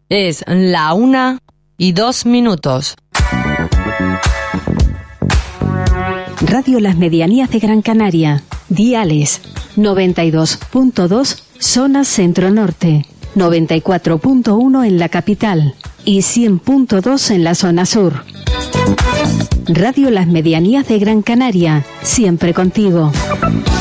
Es la 1:02. Radio Las Medianías de Gran Canaria. Diales 92.2 zona centro-norte, 94.1 en la capital y 100.2 en la zona sur. Radio Las Medianías de Gran Canaria, siempre contigo.